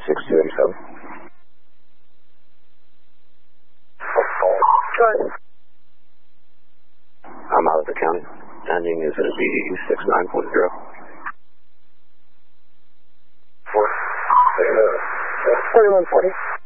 6287. Good. I'm out of the county. Ending is going to be 6940. 4140.